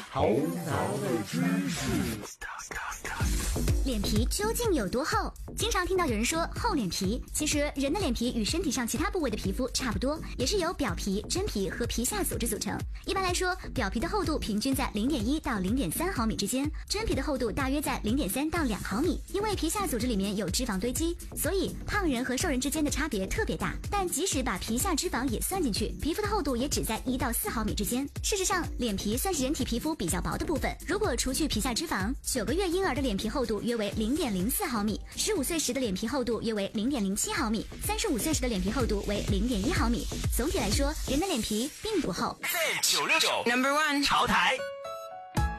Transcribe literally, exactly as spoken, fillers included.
头脑的知识。 脸皮究竟有多厚？经常听到有人说厚脸皮，其实人的脸皮与身体上其他部位的皮肤差不多，也是由表皮、真皮和皮下组织组成。一般来说，表皮的厚度平均在 零点一到零点三毫米之间，真皮的厚度大约在 零点三到两毫米。因为皮下组织里面有脂肪堆积，所以胖人和瘦人之间的差别特别大。但即使把皮下脂肪也算进去，皮肤的厚度也只在一到四毫米之间。事实上，脸皮算是人体皮肤比较薄的部分。如果除去皮下脂肪，九个月婴儿的脸皮厚度约为 零点零四毫米，十五岁时的脸皮厚度约为 零点零七毫米，三十五岁时的脸皮厚度为 零点一毫米。总体来说，人的脸皮并不厚。 九六九 Number One 潮台。